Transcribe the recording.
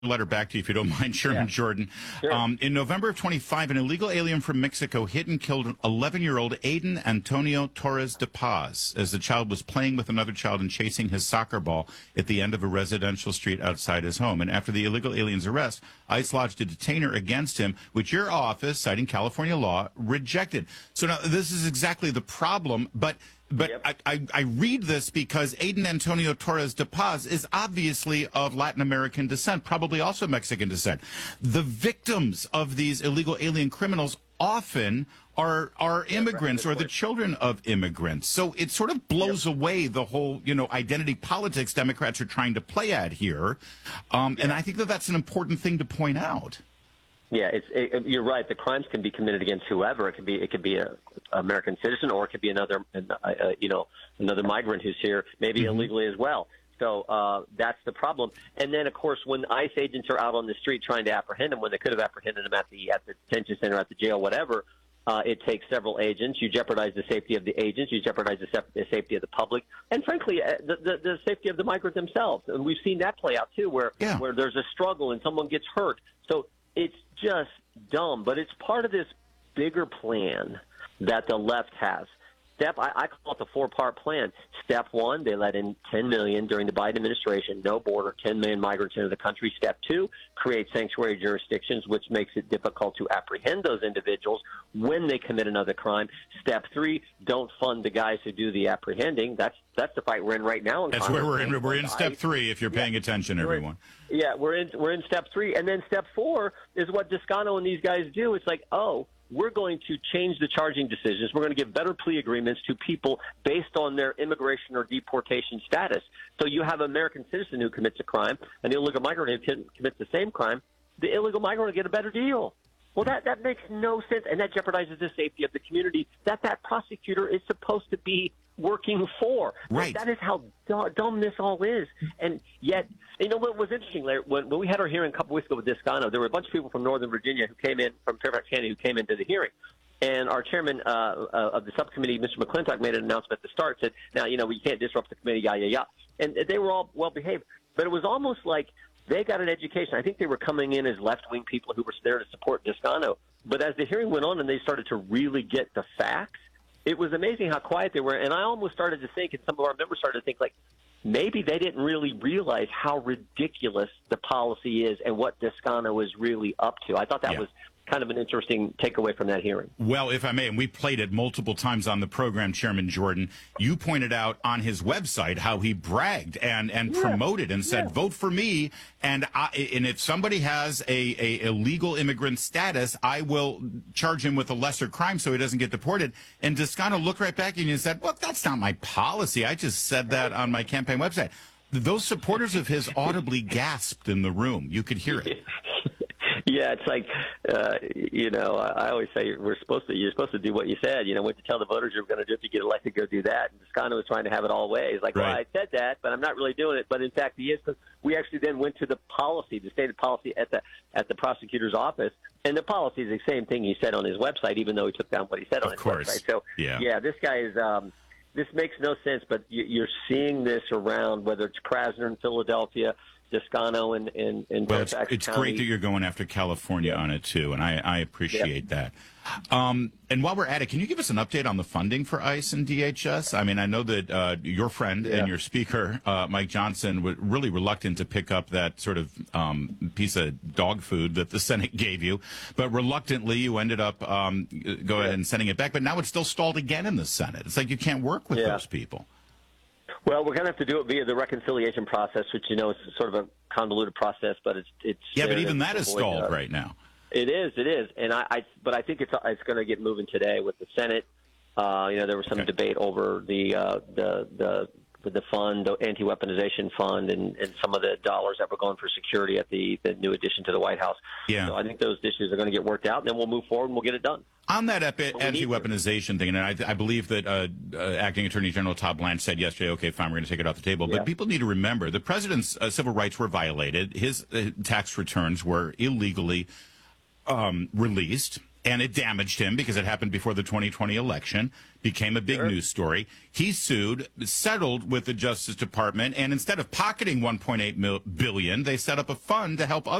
letter back to you if you don't mind, Chairman Jordan. Sure. In November of 25, an illegal alien from Mexico hit and killed 11-year-old Aiden Antonio Torres de Paz as the child was playing with another child and chasing his soccer ball at the end of a residential street outside his home. And after the illegal alien's arrest, ICE lodged a detainer against him, which your office, citing California law, rejected. So now this is exactly the problem, but Yep. I read this because Aiden Antonio Torres de Paz is obviously of Latin American descent, probably also Mexican descent. The victims of these illegal alien criminals often are immigrants or the children of immigrants. So it sort of blows away the whole, identity politics Democrats are trying to play at here. And I think that that's an important thing to point out. Yeah, you're right. The crimes can be committed against whoever. It could be a American citizen, or it could be another migrant who's here, maybe illegally as well. So that's the problem. And then, of course, when ICE agents are out on the street trying to apprehend them, when they could have apprehended them at the detention center, at the jail, whatever, it takes several agents. You jeopardize the safety of the agents. You jeopardize the safety of the public, and frankly, the safety of the migrants themselves. And we've seen that play out too, where there's a struggle and someone gets hurt. So it's just dumb, but it's part of this bigger plan that the left has. I call it the four-part plan. Step one, they let in 10 million during the Biden administration, no border, 10 million migrants into the country. Step two, create sanctuary jurisdictions, which makes it difficult to apprehend those individuals when they commit another crime. Step three, don't fund the guys who do the apprehending. That's the fight we're in right now. That's where we're in. We're in step three, if you're paying attention, everyone. We're in step three. And then step four is what Descano and these guys do. It's like, we're going to change the charging decisions. We're going to give better plea agreements to people based on their immigration or deportation status. So you have an American citizen who commits a crime, and the illegal migrant who commits the same crime. The illegal migrant will get a better deal. Well, that makes no sense, and that jeopardizes the safety of the community that prosecutor is supposed to be working for. Right. That is how dumb this all is. And yet, what was interesting, Larry, when we had our hearing a couple weeks ago with Descano, there were a bunch of people from Northern Virginia who came in, from Fairfax County, who came into the hearing. And our chairman of the subcommittee, Mr. McClintock, made an announcement at the start, said, now, we can't disrupt the committee, And they were all well-behaved. But it was almost like they got an education. I think they were coming in as left-wing people who were there to support Descano. But as the hearing went on and they started to really get the facts, it was amazing how quiet they were. And I almost started to think, and some of our members started to think, like, maybe they didn't really realize how ridiculous the policy is and what Descano is really up to. I thought that was kind of an interesting takeaway from that hearing. Well, if I may, and we played it multiple times on the program, Chairman Jordan, you pointed out on his website how he bragged and promoted and said, vote for me, and if somebody has a illegal immigrant status, I will charge him with a lesser crime so he doesn't get deported. And Descano looked right back at you and said, well, that's not my policy. I just said that on my campaign website. Those supporters of his audibly gasped in the room. You could hear it. Yeah, it's like, I always say you're supposed to do what you said. What to tell the voters you're going to do if you get elected, go do that. And Descano was trying to have it all ways. Like, well, I said that, but I'm not really doing it. But in fact, he is. Because we actually then went to the stated policy at the prosecutor's office, and the policy is the same thing he said on his website, even though he took down what he said on his website. So, this guy is. This makes no sense, but you're seeing this around, whether it's Krasner in Philadelphia, Descano in Fairfax County. It's great that you're going after California on it, too, and I appreciate that. And while we're at it, can you give us an update on the funding for ICE and DHS? I mean, I know that your friend and your speaker, Mike Johnson, was really reluctant to pick up that sort of piece of dog food that the Senate gave you, but reluctantly you ended up go ahead and sending it back. But now it's still stalled again in the Senate. It's like you can't work with those people. Well, we're going to have to do it via the reconciliation process, which, is sort of a convoluted process, but it's but even that is stalled right now. It is, and but I think it's going to get moving today with the Senate. There was some debate over the fund, the anti-weaponization fund, and some of the dollars that were going for security at the new addition to the White House. Yeah. So I think those issues are going to get worked out, and then we'll move forward and we'll get it done. On that anti-weaponization thing, and I believe that Acting Attorney General Todd Blanche said yesterday, okay, fine, we're going to take it off the table. But people need to remember, the president's civil rights were violated. His tax returns were illegally released. and it damaged him because it happened before the 2020 election, became a big news story. He sued, settled with the Justice Department, and instead of pocketing $1.8 billion, they set up a fund to help